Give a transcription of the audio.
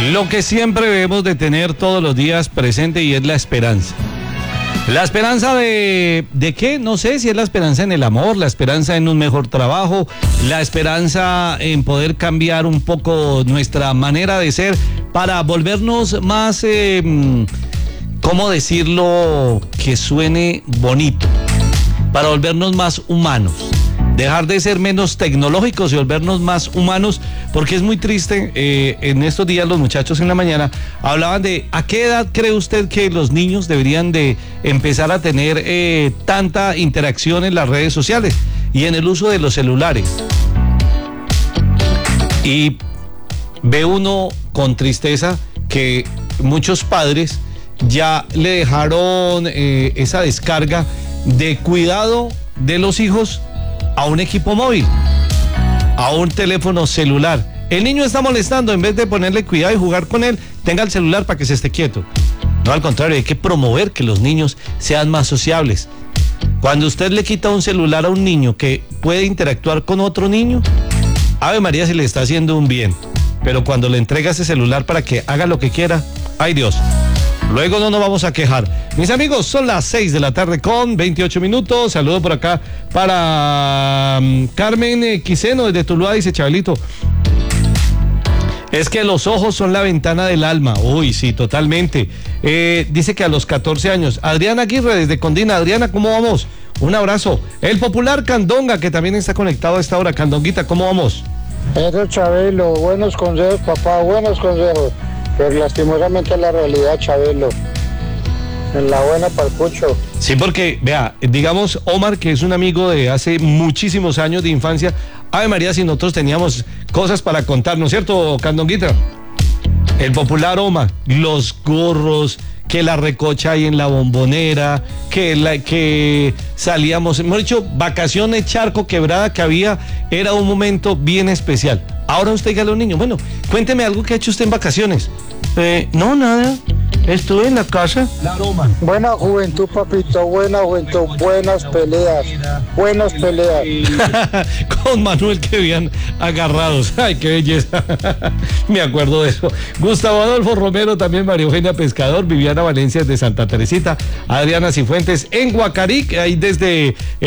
Lo que siempre debemos de tener todos los días presente y es la esperanza. ¿La esperanza de qué? No sé si es la esperanza en el amor, la esperanza en un mejor trabajo, la esperanza en poder cambiar un poco nuestra manera de ser para volvernos más, ¿cómo decirlo? Que suene bonito, para volvernos más humanos. Dejar de ser menos tecnológicos y volvernos más humanos, porque es muy triste. En estos días los muchachos en la mañana hablaban de ¿a qué edad cree usted que los niños deberían de empezar a tener tanta interacción en las redes sociales y en el uso de los celulares? Y ve uno con tristeza que muchos padres ya le dejaron esa descarga de cuidado de los hijos a un equipo móvil, a un teléfono celular. El niño está molestando, en vez de ponerle cuidado y jugar con él, tenga el celular para que se esté quieto. No, al contrario, hay que promover que los niños sean más sociables. Cuando usted le quita un celular a un niño que puede interactuar con otro niño, Ave María, se le está haciendo un bien. Pero cuando le entrega ese celular para que haga lo que quiera, ¡ay Dios! Luego no nos vamos a quejar. Mis amigos, son las 6 de la tarde con 28 minutos. Saludo por acá para Carmen Quiseno desde Tuluá, dice Chabelito. Es que los ojos son la ventana del alma. Uy, sí, totalmente. Dice que a los 14 años. Adriana Aguirre desde Condina. Adriana, ¿cómo vamos? Un abrazo. El popular Candonga, que también está conectado a esta hora. Candonguita, ¿cómo vamos? Eso, Chabelo. Buenos consejos, papá. Buenos consejos. Pero lastimosamente es la realidad, Chabelo. En la buena parcucho. Sí, porque, vea, digamos, Omar, que es un amigo de hace muchísimos años de infancia. Ave María, si nosotros teníamos cosas para contar, ¿no es cierto, Candonguita? El popular Omar, los gorros, que la recocha ahí en la Bombonera, que salíamos, hemos dicho, vacaciones, charco, quebrada que había, era un momento bien especial. Ahora usted diga a los niños, bueno, cuénteme algo que ha hecho usted en vacaciones. No, nada, estuve en la casa. La Roma. Buena juventud, papito, buena juventud, buenas peleas. Con Manuel que habían agarrados. Ay, qué belleza. Me acuerdo de eso. Gustavo Adolfo Romero, también María Eugenia Pescador, Viviana Valencia de Santa Teresita, Adriana Cifuentes en Guacaric, ahí desde